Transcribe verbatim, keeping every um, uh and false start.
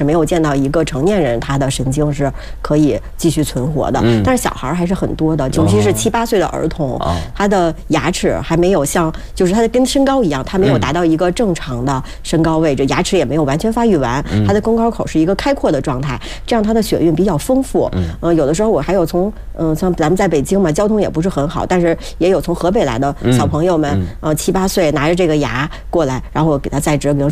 没有见到一个成年人他的神经是可以继续存活的。但是小孩还是很多的，尤其是七八岁的儿童，他的牙齿还没有像，就是他的跟身高一样，他没有达到一个正常的身高位置，牙齿也没有完全发育完，他的宫高口是一个开阔的状态，这样他的血运比较丰富。嗯，有的时候我还有从嗯，像咱们在北京嘛，交通也不是很好，但是也有从河北来的小朋友们，呃，七八岁拿着这个牙过来，然后给他在职，比如